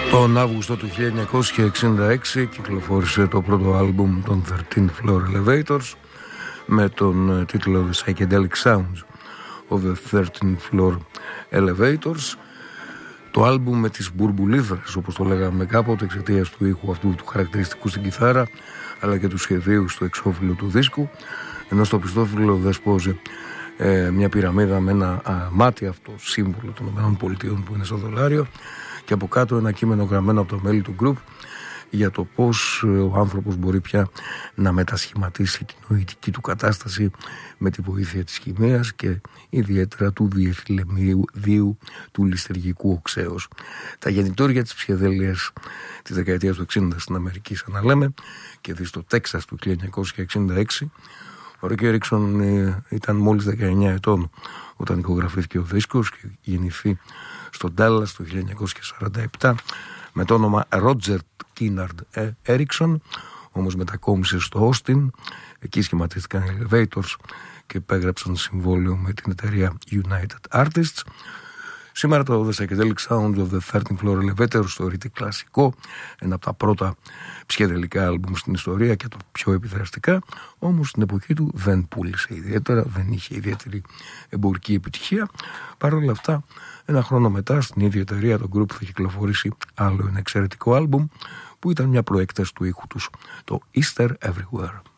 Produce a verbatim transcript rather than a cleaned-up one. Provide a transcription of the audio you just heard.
Τον Αύγουστο του χίλια εννιακόσια εξήντα έξι κυκλοφόρησε το πρώτο άλμπουμ των thirteen floor elevators με τον τίτλο The Psychedelic Sounds of the thirteen floor elevators. Το άλμπουμ με τις μπουρμπουλίδρες, όπως το λέγαμε κάποτε, εξαιτίας του ήχου αυτού του χαρακτηριστικού στην κιθάρα, αλλά και του σχεδίου στο εξώφυλλο του δίσκου, ενώ στο πιστόφυλλο δεσπόζει ε, μια πυραμίδα με ένα α, μάτι, αυτό σύμβολο των ΗΠΑ που είναι στο δολάριο, και από κάτω ένα κείμενο γραμμένο από το μέλη του γκρουπ για το πώς ο άνθρωπος μπορεί πια να μετασχηματίσει την νοητική του κατάσταση με τη βοήθεια της χημείας και ιδιαίτερα του διεθυλεμίου του ληστεργικού οξέως. Τα γεννητόρια της ψυχεδέλειας της δεκαετίας του εξήντα στην Αμερική, σαν να λέμε, και δει στο Τέξας του χίλια εννιακόσια εξήντα έξι. Ο Ρόκι Έριξον ήταν μόλις δεκαεννιά ετών όταν ηχογραφήθηκε ο δίσκος και γεννηθεί στο Ντάλλας το χίλια εννιακόσια σαράντα επτά με το όνομα Ρότζερ Κίναρντ Έριξον, όμως μετακόμισε στο Όστιν. Εκεί σχηματίστηκαν οι Elevators και υπέγραψαν συμβόλαιο με την εταιρεία United Artists. Σήμερα το The Psychedelic Sounds of the thirteen floor elevators θεωρείται κλασικό, ένα από τα πρώτα ψυχεδελικά άλμπουμ στην ιστορία και το πιο επιδραστικά, όμως στην εποχή του δεν πούλησε ιδιαίτερα, δεν είχε ιδιαίτερη εμπορική επιτυχία. Παρ' όλα αυτά, ένα χρόνο μετά στην ίδια εταιρεία το group θα κυκλοφορήσει άλλο ένα εξαιρετικό άλμπουμ που ήταν μια προέκταση του ήχου τους, το Easter Everywhere.